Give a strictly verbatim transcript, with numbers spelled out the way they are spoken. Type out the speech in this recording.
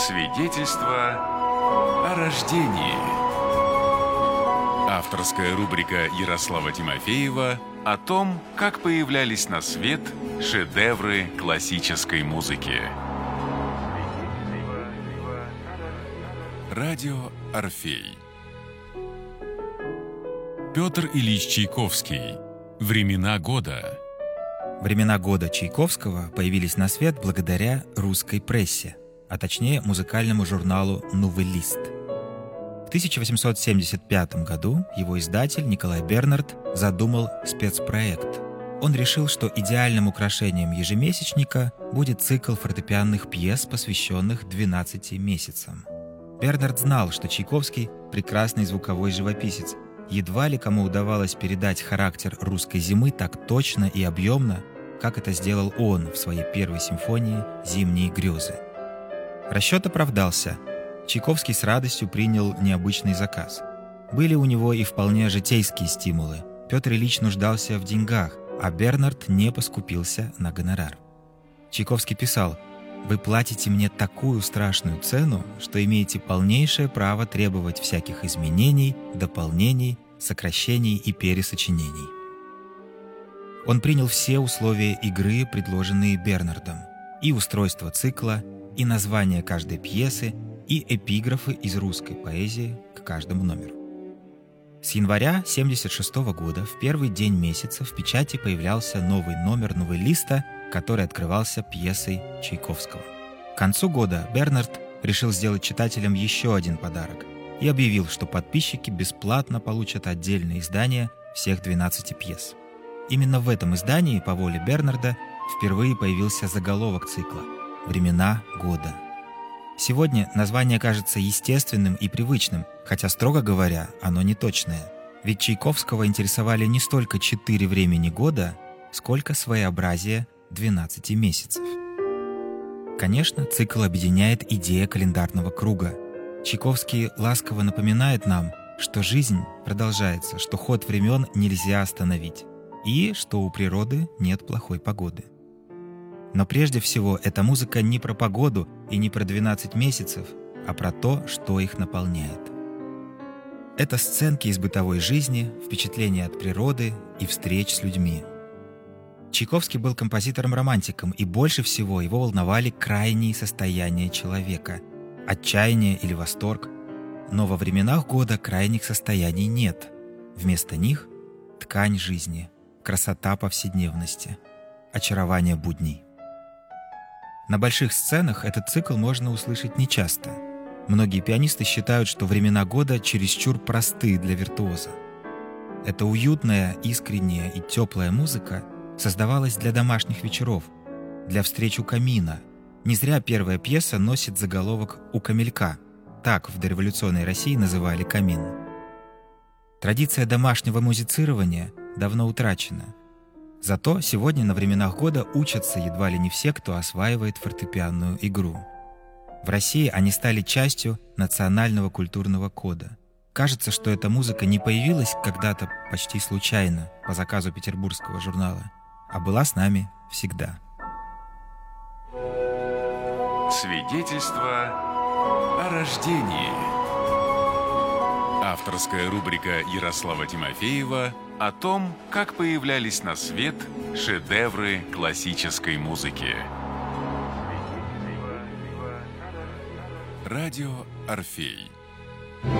Свидетельство о рождении. Авторская рубрика Ярослава Тимофеева о том, как появлялись на свет шедевры классической музыки. Радио Орфей. Петр Ильич Чайковский. Времена года. Времена года Чайковского появились на свет благодаря русской прессе, а точнее музыкальному журналу «Новый лист». В тысяча восемьсот семьдесят пятом году его издатель Николай Бернард задумал спецпроект. Он решил, что идеальным украшением ежемесячника будет цикл фортепианных пьес, посвященных двенадцати месяцам. Бернард знал, что Чайковский – прекрасный звуковой живописец. Едва ли кому удавалось передать характер русской зимы так точно и объемно, как это сделал он в своей первой симфонии «Зимние грезы». Расчет оправдался. Чайковский с радостью принял необычный заказ. Были у него и вполне житейские стимулы. Петр Ильич нуждался в деньгах, а Бернард не поскупился на гонорар. Чайковский писал: «Вы платите мне такую страшную цену, что имеете полнейшее право требовать всяких изменений, дополнений, сокращений и пересочинений». Он принял все условия игры, предложенные Бернардом: и устройство цикла, и название каждой пьесы, и эпиграфы из русской поэзии к каждому номеру. С января семьдесят шестого года в первый день месяца в печати появлялся новый номер «Нового листа», который открывался пьесой Чайковского. К концу года Бернард решил сделать читателям еще один подарок и объявил, что подписчики бесплатно получат отдельное издание всех двенадцати пьес. Именно в этом издании, по воле Бернарда, впервые появился заголовок цикла «Времена года». Сегодня название кажется естественным и привычным, хотя, строго говоря, оно не точное. Ведь Чайковского интересовали не столько четыре времени года, сколько своеобразие двенадцати месяцев. Конечно, цикл объединяет идея календарного круга. Чайковский ласково напоминает нам, что жизнь продолжается, что ход времен нельзя остановить, и что у природы нет плохой погоды. Но прежде всего, эта музыка не про погоду и не про двенадцать месяцев, а про то, что их наполняет. Это сценки из бытовой жизни, впечатления от природы и встреч с людьми. Чайковский был композитором-романтиком, и больше всего его волновали крайние состояния человека – отчаяние или восторг. Но во временах года крайних состояний нет. Вместо них – ткань жизни, красота повседневности, очарование будней. На больших сценах этот цикл можно услышать нечасто. Многие пианисты считают, что времена года чересчур просты для виртуоза. Эта уютная, искренняя и теплая музыка создавалась для домашних вечеров, для встреч у камина. Не зря первая пьеса носит заголовок «У камелька». Так в дореволюционной России называли камин. Традиция домашнего музицирования давно утрачена. Зато сегодня на временах года учатся едва ли не все, кто осваивает фортепианную игру. В России они стали частью национального культурного кода. Кажется, что эта музыка не появилась когда-то почти случайно по заказу петербургского журнала, а была с нами всегда. Свидетельство о рождении. Авторская рубрика Ярослава Тимофеева о том, как появлялись на свет шедевры классической музыки. Радио Орфей.